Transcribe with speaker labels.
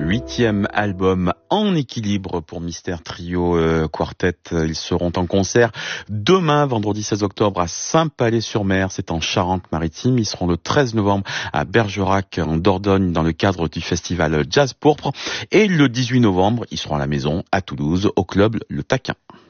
Speaker 1: 8e album en équilibre pour Mystère Trio Quartet. Ils seront en concert demain, vendredi 16 octobre, à Saint-Palais-sur-Mer. C'est en Charente-Maritime. Ils seront le 13 novembre à Bergerac, en Dordogne, dans le cadre du festival Jazz Pourpre. Et le 18 novembre, ils seront à la maison, à Toulouse, au club Le Taquin.